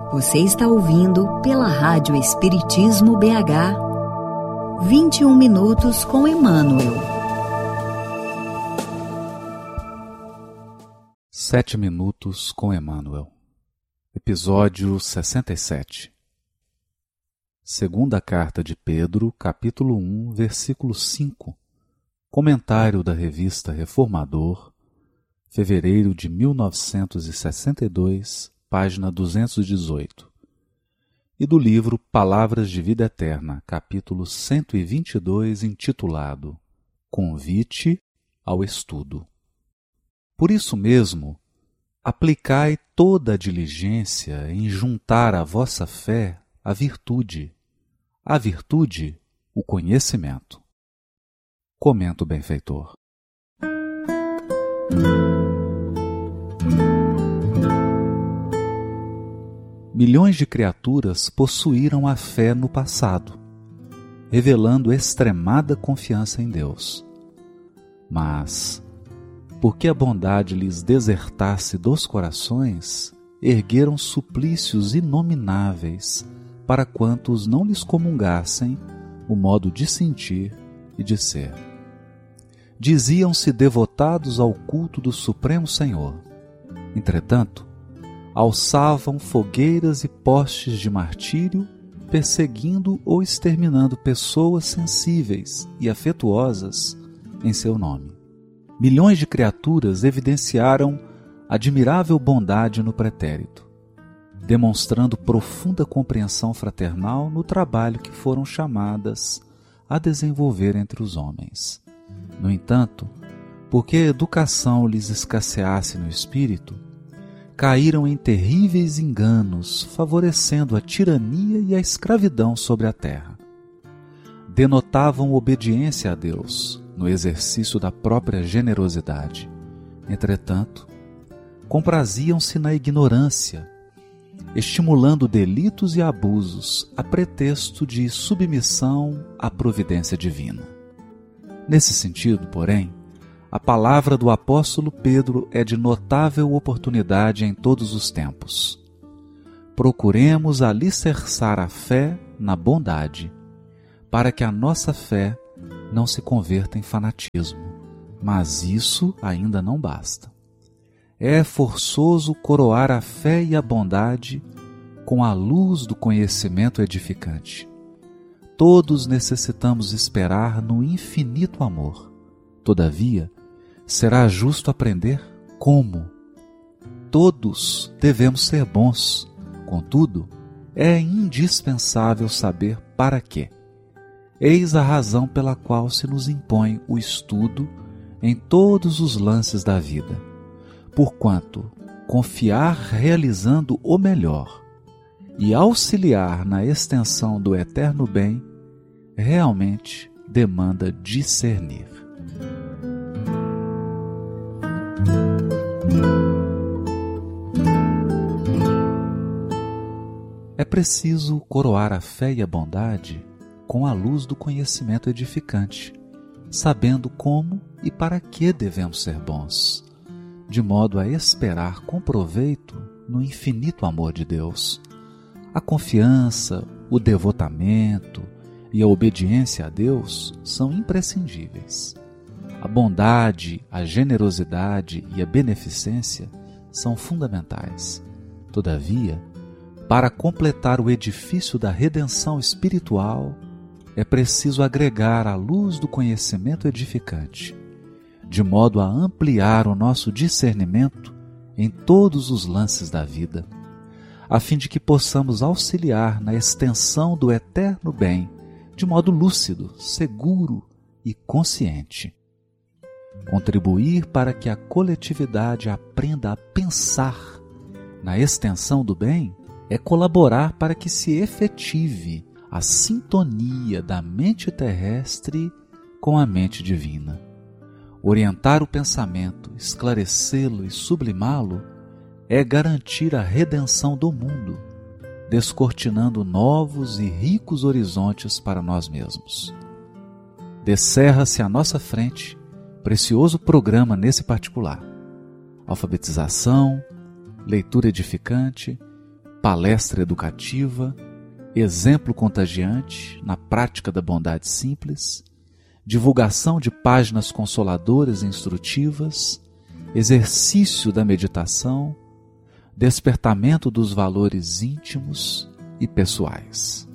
Você está ouvindo pela Rádio Espiritismo BH 21 minutos com Emmanuel. 7 minutos com Emmanuel. Episódio 67. Segunda carta de Pedro, capítulo 1, versículo 5. Comentário da revista Reformador, fevereiro de 1962, página 218. E do livro Palavras de Vida Eterna, capítulo 122, intitulado Convite ao Estudo. Por isso mesmo, aplicai toda a diligência em juntar à vossa fé a virtude, o conhecimento. Comenta o benfeitor. Milhões de criaturas possuíram a fé no passado, revelando extremada confiança em Deus. Mas, porque a bondade lhes desertasse dos corações, ergueram suplícios inomináveis para quantos não lhes comungassem o modo de sentir e de ser. Diziam-se devotados ao culto do Supremo Senhor. Entretanto, alçavam fogueiras e postes de martírio, perseguindo ou exterminando pessoas sensíveis e afetuosas em seu nome. Milhões de criaturas evidenciaram admirável bondade no pretérito, demonstrando profunda compreensão fraternal no trabalho que foram chamadas a desenvolver entre os homens. No entanto, porque a educação lhes escasseasse no espírito, caíram em terríveis enganos, favorecendo a tirania e a escravidão sobre a terra. Denotavam obediência a Deus no exercício da própria generosidade. Entretanto, compraziam-se na ignorância, estimulando delitos e abusos a pretexto de submissão à providência divina. Nesse sentido, porém, a palavra do apóstolo Pedro é de notável oportunidade em todos os tempos. Procuremos alicerçar a fé na bondade, para que a nossa fé não se converta em fanatismo. Mas isso ainda não basta. É forçoso coroar a fé e a bondade com a luz do conhecimento edificante. Todos necessitamos esperar no infinito amor. Todavia, será justo aprender como. Todos devemos ser bons, contudo, é indispensável saber para quê. Eis a razão pela qual se nos impõe o estudo em todos os lances da vida, porquanto confiar realizando o melhor e auxiliar na extensão do eterno bem realmente demanda discernir. É preciso coroar a fé e a bondade com a luz do conhecimento edificante, sabendo como e para que devemos ser bons, de modo a esperar com proveito no infinito amor de Deus. A confiança, o devotamento e a obediência a Deus são imprescindíveis. A bondade, a generosidade e a beneficência são fundamentais. Todavia, para completar o edifício da redenção espiritual, é preciso agregar a luz do conhecimento edificante, de modo a ampliar o nosso discernimento em todos os lances da vida, a fim de que possamos auxiliar na extensão do eterno bem, de modo lúcido, seguro e consciente. Contribuir para que a coletividade aprenda a pensar na extensão do bem é colaborar para que se efetive a sintonia da mente terrestre com a mente divina. Orientar o pensamento, esclarecê-lo e sublimá-lo é garantir a redenção do mundo, descortinando novos e ricos horizontes para nós mesmos. Descerra-se à nossa frente precioso programa nesse particular: alfabetização, leitura edificante, palestra educativa, exemplo contagiante na prática da bondade simples, divulgação de páginas consoladoras e instrutivas, exercício da meditação, despertamento dos valores íntimos e pessoais.